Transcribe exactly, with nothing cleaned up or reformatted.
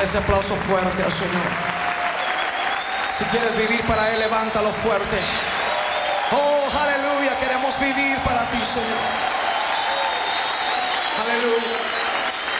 ese aplauso fuerte al Señor. Si quieres vivir para Él, levántalo fuerte. Oh, aleluya, queremos vivir para ti, Señor.